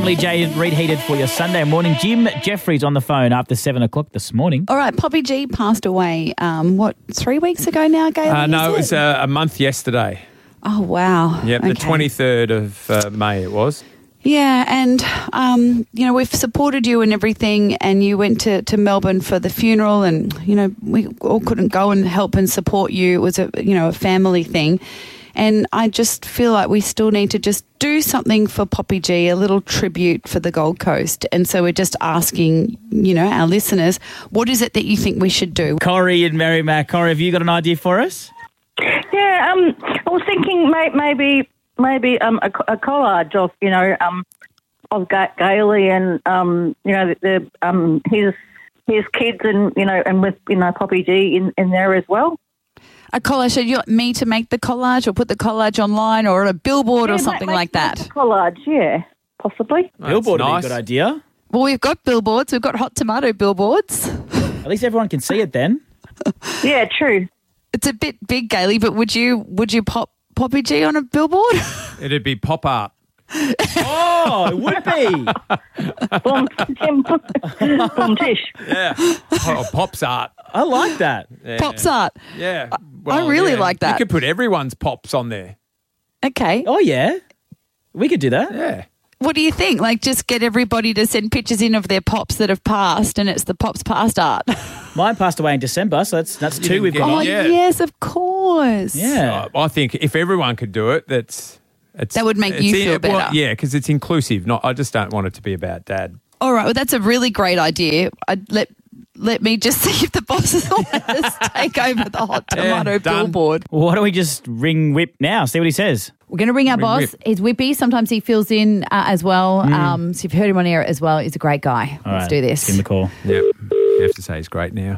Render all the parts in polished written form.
Emily J. reheated for your Sunday morning. Jim Jeffries on the phone after 7 o'clock this morning. All right, Poppy G passed away, 3 weeks ago now, Gail? No, it was a month yesterday. Oh, wow. Yep, okay. the 23rd of May it was. Yeah, and, we've supported you and everything, and you went to Melbourne for the funeral, and, we all couldn't go and help and support you. It was a family thing. And I just feel like we still need to just do something for Poppy G, a little tribute for the Gold Coast. And so we're just asking, our listeners, what is it that you think we should do? Corey and Merrimack. Corey, have you got an idea for us? Yeah, I was thinking maybe a collage of of Gailey and his kids and with Poppy G in there as well. A collage? So you want me to make the collage or put the collage online or on a billboard or something like that? Collage, yeah, possibly. Billboard would be a nice. good idea. Well, we've got billboards. We've got hot tomato billboards. At least everyone can see it then. Yeah, true. It's a bit big, Gailey, but would you pop Poppy G on a billboard? It'd be pop art. Oh, it would be. Boom tish. Yeah. Oh, pops art. I like that. Yeah. Pops art. Yeah. I really like that. You could put everyone's pops on there. Okay. Oh, yeah. We could do that. Yeah. What do you think? Like, just get everybody to send pictures in of their pops that have passed, and it's the pops past art. Mine passed away in December, so that's two we've got. Oh, on. Yeah. yes, of course. Yeah. I think if everyone could do it, that would make you feel better. Well, yeah, because it's inclusive. I just don't want it to be about Dad. All right, well, that's a really great idea. Let me just see if the bosses will let us take over the hot tomato done. billboard. Well, why don't we just ring Whip now, see what he says? We're going to ring our boss. Whip. He's Whippy. Sometimes he fills in as well. So you've heard him on air as well. He's a great guy. All Let's right, do this. Give him a call. Yep. You have to say he's great now.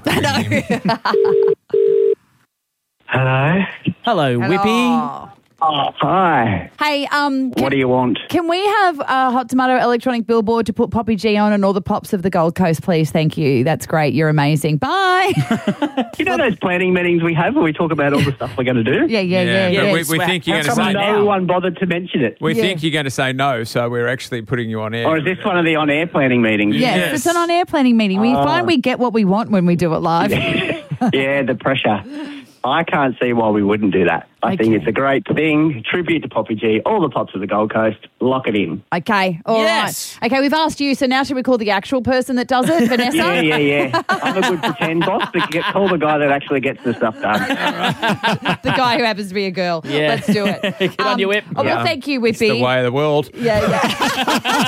Hello. Hello, Whippy. Oh, hi. Hey, What do you want? can we have a hot tomato electronic billboard to put Poppy G on and all the pops of the Gold Coast, please? Thank you. That's great. You're amazing. Bye. You know those planning meetings we have where we talk about all the stuff we're going to do? Yeah. But we Swag. think you're going to How say come No now? one bothered to mention it. We think you're going to say no, so we're actually putting you on air. Or is this one of the on-air planning meetings? Yes, it's an on-air planning meeting. We find we get what we want when we do it live. Yeah, the pressure. I can't see why we wouldn't do that. I think it's a great thing. Tribute to Poppy G, all the pops of the Gold Coast. Lock it in. Okay, all Yes. right. Okay, we've asked you, so now should we call the actual person that does it, Vanessa? Yeah. I'm a good pretend boss, but call the guy that actually gets the stuff done. The guy who happens to be a girl. Yeah. Let's do it. Get on your Whip. Oh, well, thank you, Whippy. It's the way of the world. Yeah.